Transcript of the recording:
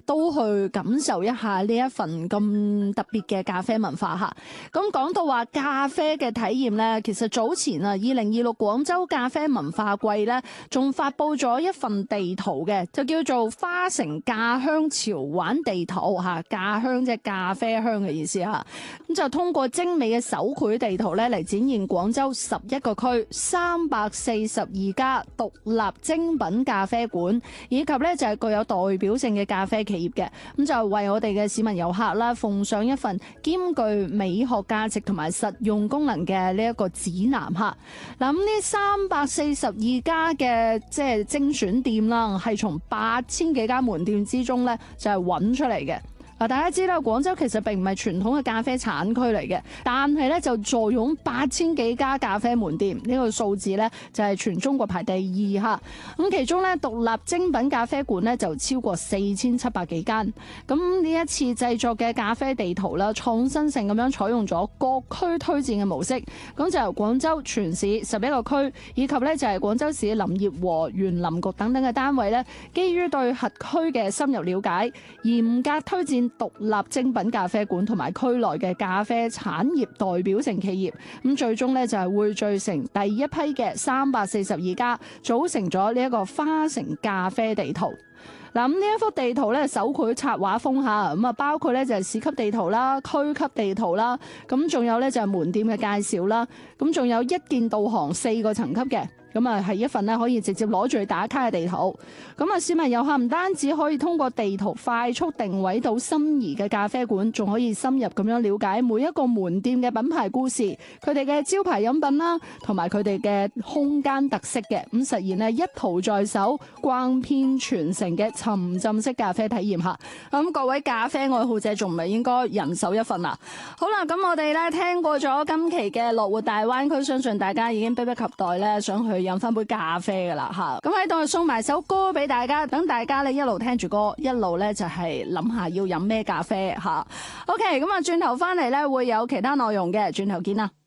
都去感受一下呢一份咁特別嘅咖啡文化嚇。咁講到話咖啡嘅體驗咧，其實早前2026廣州咖啡文化季咧，仲發布咗一份地圖嘅，就叫做花城咖香潮玩地圖嚇。咖香即係咖啡香嘅意思嚇。咁就通過精美嘅手繪地圖咧，嚟展現廣州11個區342家獨立精品咖啡館，以及咧就係具有代表性嘅咖啡企業嘅。咁就為我哋嘅市民遊客啦，奉上一份兼具美學價值同埋實用功能嘅呢一個指南嚇。嗱，咁呢342家嘅即係精選店啦，係從8000幾家門店之中咧就係揾出嚟嘅。嗱，大家知道廣州其實並唔係傳統嘅咖啡產區嚟嘅，但係咧就坐擁8000幾家咖啡門店，呢個數字咧就係全中國排第2嚇。咁其中咧獨立精品咖啡館咧就超過4700幾間。咁呢一次製作嘅咖啡地圖啦，創新性咁樣採用咗各區推薦嘅模式，咁就由廣州全市11個區，以及咧就係廣州市林業和園林局等等嘅單位咧，基於對轄區嘅深入了解，嚴格推薦獨立精品咖啡館同埋區內嘅咖啡產業代表性企業，咁最終咧就係匯聚成第一批嘅342家，組成咗呢一個花城咖啡地圖。嗱，咁呢一幅地圖咧手繪插畫風下，咁啊包括咧就係市級地圖啦、區級地圖啦，咁仲有咧就係門店嘅介紹啦，咁仲有一鍵導航4個層級嘅。咁啊，係一份咧可以直接攞住去打卡嘅地圖。咁啊，市民遊客唔單止可以通過地圖快速定位到心儀嘅咖啡館，仲可以深入咁樣了解每一個門店嘅品牌故事、佢哋嘅招牌飲品啦，同埋佢哋嘅空間特色嘅，咁實現咧一途在手、逛遍全城嘅沉浸式咖啡體驗下。咁各位咖啡愛好者仲唔係應該人手一份啊？好啦，咁我哋咧聽過咗今期嘅樂活大灣區，相信大家已經迫不及待咧想去飲翻杯咖啡噶啦吓，咁喺度送埋首歌俾大家，等大家咧一路聽住歌，一路咧就係諗下要飲咩咖啡吓。OK， 咁啊轉頭翻嚟咧會有其他內容嘅，轉頭見啦。